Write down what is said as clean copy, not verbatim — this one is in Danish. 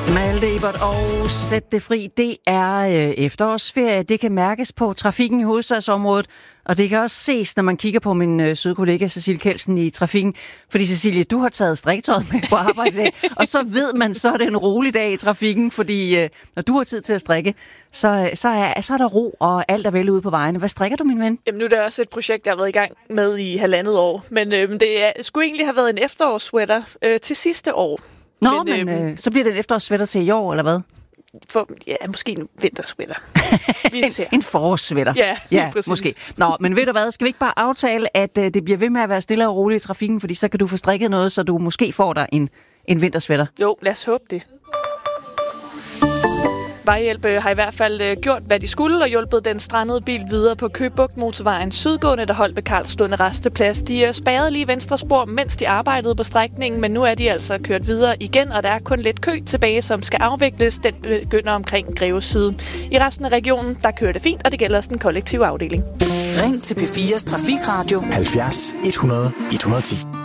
Malte Ebert og Sæt det fri. Det er efterårsferie. Det kan mærkes på trafikken i hovedstadsområdet, og det kan også ses, når man kigger på min søde kollega Cecilie Kelsen i trafikken. Fordi Cecilie, du har taget strikketøjet med på arbejde i dag, og så ved man, så er det en rolig dag i trafikken, fordi når du har tid til at strikke, så er der ro, og alt er vel ude på vejene. Hvad strikker du, min ven? Jamen, nu er det også et projekt, jeg har været i gang med i 1,5 år, men det skulle egentlig have været en efterårssweater til sidste år. Nå, men så bliver det en efterårssweater til i år, eller hvad? Måske en vintersweater. En forårssweater. Ja, præcis. Måske. Nå, men ved du hvad, skal vi ikke bare aftale, at det bliver ved med at være stille og roligt i trafikken, fordi så kan du få strikket noget, så du måske får dig en vintersweater. Jo, lad os håbe det. Vejhjælp har i hvert fald gjort, hvad de skulle, og hjulpet den strandede bil videre på Køge Bugt Motorvejen sydgående, der holdt ved Karlslunde Rasteplads. De spærrede lige venstre spor, mens de arbejdede på strækningen, men nu er de altså kørt videre igen, og der er kun lidt kø tilbage, som skal afvikles. Den begynder omkring Greve Syd. I resten af regionen, der kører det fint, og det gælder også den kollektive afdeling. Ring til P4's Trafikradio 70 100 110.